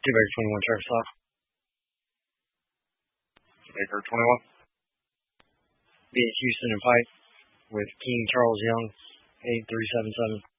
Baker 21, Travis Off. Baker 21. Be at Houston and Pike with King Charles Young, 8377.